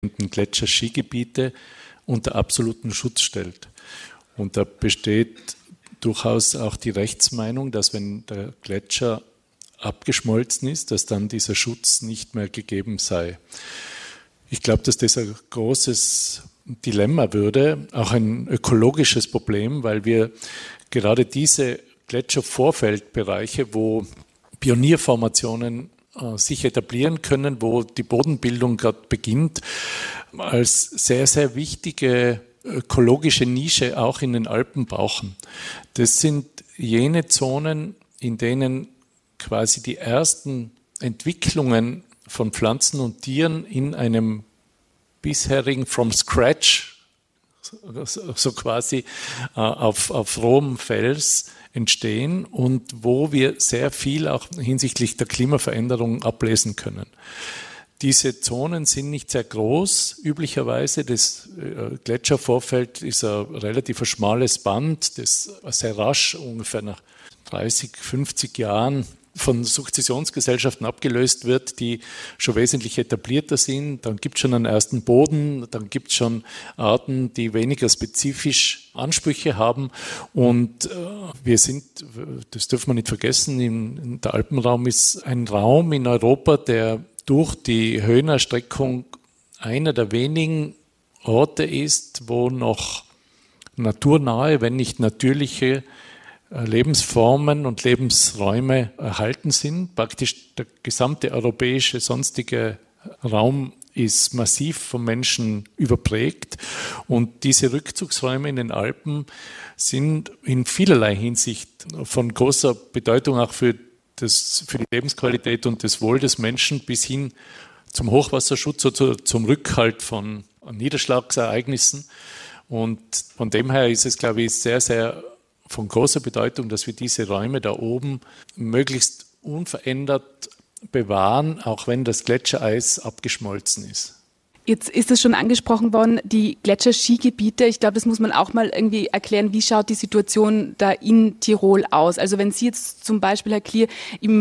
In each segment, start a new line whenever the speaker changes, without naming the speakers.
Gletscherskigebiete unter absoluten Schutz stellt. Und da besteht durchaus auch die Rechtsmeinung, dass wenn der Gletscher abgeschmolzen ist, dass dann dieser Schutz nicht mehr gegeben sei. Ich glaube, dass das ein großes Dilemma würde, auch ein ökologisches Problem, weil wir gerade diese Gletschervorfeldbereiche, wo Pionierformationen sich etablieren können, wo die Bodenbildung gerade beginnt, als sehr, sehr wichtige ökologische Nische auch in den Alpen brauchen. Das sind jene Zonen, in denen quasi die ersten Entwicklungen von Pflanzen und Tieren in einem bisherigen from scratch, so quasi auf rohem Fels entstehen und wo wir sehr viel auch hinsichtlich der Klimaveränderung ablesen können. Diese Zonen sind nicht sehr groß, üblicherweise. Das Gletschervorfeld ist ein relativ schmales Band, das sehr rasch, ungefähr nach 30, 50 Jahren, von Sukzessionsgesellschaften abgelöst wird, die schon wesentlich etablierter sind. Dann gibt es schon einen ersten Boden, dann gibt es schon Arten, die weniger spezifisch Ansprüche haben. Und wir sind, das dürfen wir nicht vergessen, der Alpenraum ist ein Raum in Europa, der durch die Höhenerstreckung einer der wenigen Orte ist, wo noch naturnahe, wenn nicht natürliche Lebensformen und Lebensräume erhalten sind. Praktisch der gesamte europäische sonstige Raum ist massiv vom Menschen überprägt. Und diese Rückzugsräume in den Alpen sind in vielerlei Hinsicht von großer Bedeutung auch für die Lebensqualität und das Wohl des Menschen bis hin zum Hochwasserschutz oder zum Rückhalt von Niederschlagsereignissen. Und von dem her ist es, glaube ich, sehr, sehr von großer Bedeutung, dass wir diese Räume da oben möglichst unverändert bewahren, auch wenn das Gletschereis abgeschmolzen ist.
Jetzt ist es schon angesprochen worden, die Gletscherskigebiete. Ich glaube, das muss man auch mal irgendwie erklären. Wie schaut die Situation da in Tirol aus? Also wenn Sie jetzt zum Beispiel, Herr Klier,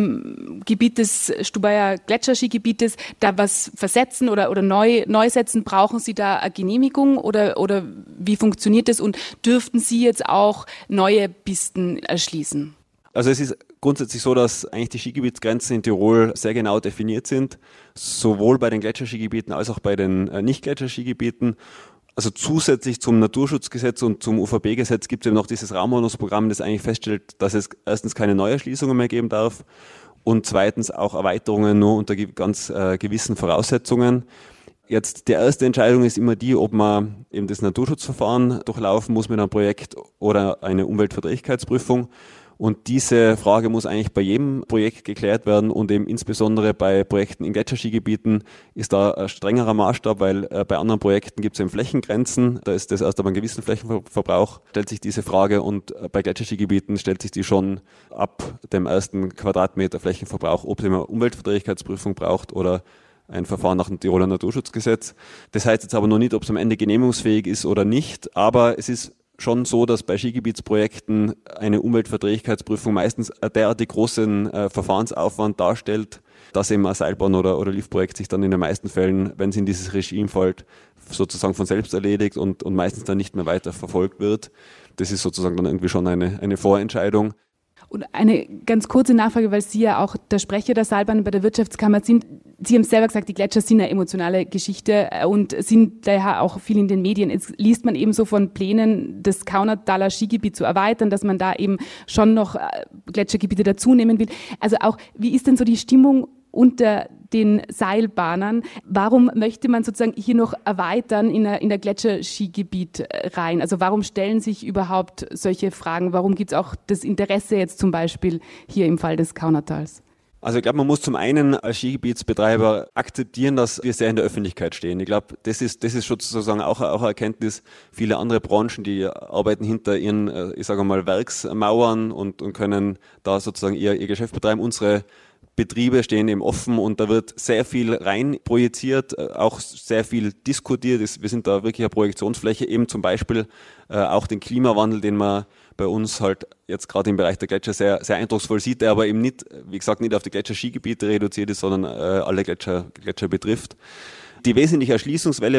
im Gebiet des Stubaier Gletscherskigebietes da was versetzen oder neu setzen, brauchen Sie da eine Genehmigung oder wie funktioniert das? Und dürften Sie jetzt auch neue Pisten erschließen?
Also es ist grundsätzlich so, dass eigentlich die Skigebietsgrenzen in Tirol sehr genau definiert sind, sowohl bei den Gletscherskigebieten als auch bei den Nicht-Gletscherskigebieten. Also zusätzlich zum Naturschutzgesetz und zum UVB-Gesetz gibt es eben noch dieses Raumordnungsprogramm, das eigentlich feststellt, dass es erstens keine Neuerschließungen mehr geben darf und zweitens auch Erweiterungen nur unter ganz gewissen Voraussetzungen. Jetzt die erste Entscheidung ist immer die, ob man eben das Naturschutzverfahren durchlaufen muss mit einem Projekt oder eine Umweltverträglichkeitsprüfung. Und diese Frage muss eigentlich bei jedem Projekt geklärt werden und eben insbesondere bei Projekten in Gletscherskigebieten ist da ein strengerer Maßstab, weil bei anderen Projekten gibt es eben Flächengrenzen, da ist das erst ab einem gewissen Flächenverbrauch, stellt sich diese Frage und bei Gletscherskigebieten stellt sich die schon ab dem ersten Quadratmeter Flächenverbrauch, ob es eine Umweltverträglichkeitsprüfung braucht oder ein Verfahren nach dem Tiroler Naturschutzgesetz. Das heißt jetzt aber noch nicht, ob es am Ende genehmigungsfähig ist oder nicht, aber es ist schon so, dass bei Skigebietsprojekten eine Umweltverträglichkeitsprüfung meistens einen derartig großen Verfahrensaufwand darstellt, dass eben ein Seilbahn- oder Liftprojekt sich dann in den meisten Fällen, wenn es in dieses Regime fällt, sozusagen von selbst erledigt und meistens dann nicht mehr weiter verfolgt wird. Das ist sozusagen dann irgendwie schon eine Vorentscheidung.
Und eine ganz kurze Nachfrage, weil Sie ja auch der Sprecher der Seilbahn bei der Wirtschaftskammer sind. Sie haben selber gesagt, die Gletscher sind eine emotionale Geschichte und sind daher auch viel in den Medien. Jetzt liest man eben so von Plänen, das Kaunertaler Skigebiet zu erweitern, dass man da eben schon noch Gletschergebiete dazunehmen will. Also auch, wie ist denn so die Stimmung unter den Seilbahnern? Warum möchte man sozusagen hier noch erweitern in der Gletscherskigebiet rein? Also warum stellen sich überhaupt solche Fragen? Warum gibt es auch das Interesse jetzt zum Beispiel hier im Fall des Kaunertals?
Also ich glaube, man muss zum einen als Skigebietsbetreiber akzeptieren, dass wir sehr in der Öffentlichkeit stehen. Ich glaube, das ist sozusagen auch eine Erkenntnis. Viele andere Branchen, die arbeiten hinter ihren, ich sage mal, Werksmauern und können da sozusagen ihr Geschäft betreiben. Unsere Betriebe stehen eben offen und da wird sehr viel rein projiziert, auch sehr viel diskutiert. Wir sind da wirklich eine Projektionsfläche, eben zum Beispiel auch den Klimawandel, den man bei uns halt jetzt gerade im Bereich der Gletscher sehr, sehr eindrucksvoll sieht, der aber eben nicht, wie gesagt, nicht auf die Gletscherskigebiete reduziert ist, sondern alle Gletscher betrifft. Die wesentliche Erschließungswelle